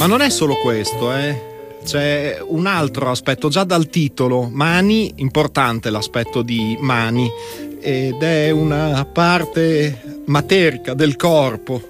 non è solo questo, c'è un altro aspetto, già dal titolo, mani, importante l'aspetto di mani, ed è una parte materica del corpo.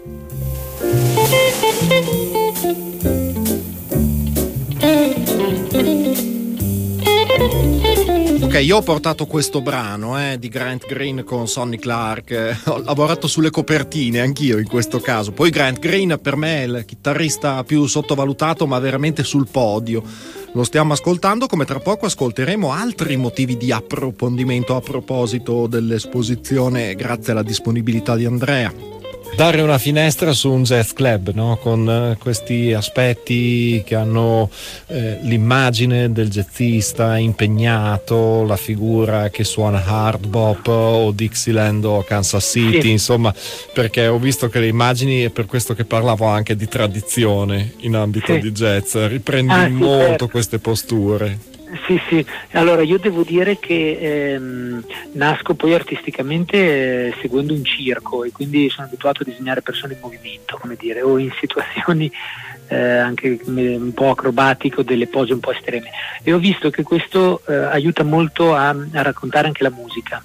Ok, io ho portato questo brano di Grant Green con Sonny Clark, ho lavorato sulle copertine anch'io in questo caso. Poi Grant Green per me è il chitarrista più sottovalutato, ma veramente sul podio. Lo stiamo ascoltando, come tra poco ascolteremo altri motivi di approfondimento a proposito dell'esposizione, grazie alla disponibilità di Andrea. Dare una finestra su un jazz club, no? Con questi aspetti che hanno l'immagine del jazzista impegnato, la figura che suona hard bop o Dixieland o Kansas City, sì. Insomma, perché ho visto che le immagini, è per questo che parlavo anche di tradizione in ambito di jazz, riprendi molto queste posture. Sì, allora io devo dire che nasco poi artisticamente seguendo un circo, e quindi sono abituato a disegnare persone in movimento, come dire, o in situazioni anche un po' acrobatiche o delle pose un po' estreme, e ho visto che questo aiuta molto a raccontare anche la musica,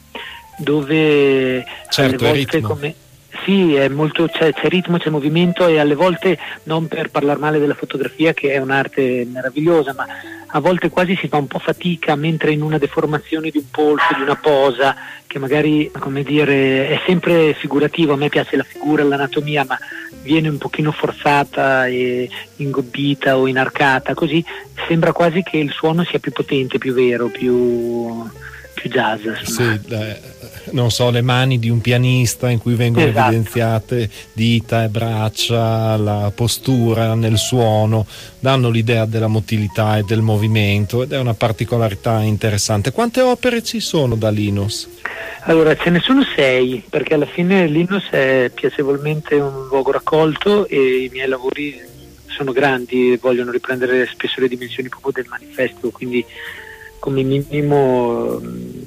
dove certo, alle volte sì, è molto, c'è ritmo, c'è movimento, e alle volte, non per parlare male della fotografia che è un'arte meravigliosa, ma a volte quasi si fa un po' fatica mentre in una deformazione di un polso, di una posa, che magari, come dire, è sempre figurativo. A me piace la figura, l'anatomia, ma viene un pochino forzata e ingobbita o inarcata, così sembra quasi che il suono sia più potente, più vero, più jazz. Sì, non so, le mani di un pianista in cui vengono evidenziate dita e braccia, la postura nel suono, danno l'idea della motilità e del movimento, ed è una particolarità interessante. Quante opere ci sono da Linus? Allora, ce ne sono 6, perché alla fine Linus è piacevolmente un luogo raccolto e i miei lavori sono grandi e vogliono riprendere spesso le dimensioni proprio del manifesto, quindi come minimo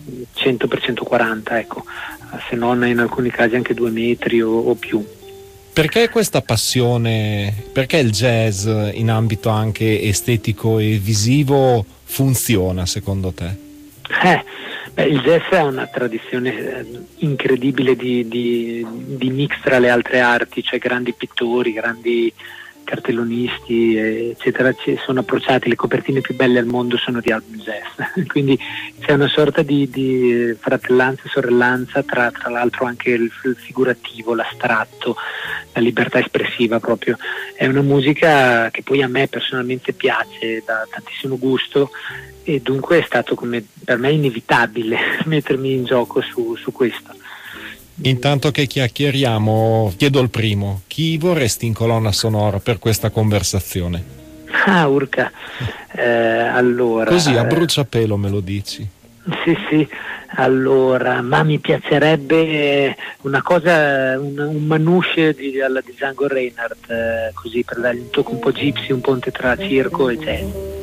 100x140, ecco, se non in alcuni casi anche 2 metri o più. Perché questa passione, perché il jazz in ambito anche estetico e visivo funziona secondo te? Il jazz ha una tradizione incredibile di mix tra le altre arti, cioè grandi pittori, grandi cartellonisti, eccetera, sono approcciati. Le copertine più belle al mondo sono di album jazz, quindi c'è una sorta di fratellanza e sorellanza tra l'altro anche il figurativo, l'astratto, la libertà espressiva proprio. È una musica che poi a me personalmente piace, da tantissimo gusto, e dunque è stato come per me inevitabile mettermi in gioco su questo. Intanto che chiacchieriamo, chiedo il primo: chi vorresti in colonna sonora per questa conversazione? Urca, allora... Così a bruciapelo me lo dici? Sì, allora, ma mi piacerebbe una cosa, un manouche alla di Django Reinhardt, così per dargli un tocco un po' gypsy, un ponte tra circo e jazz.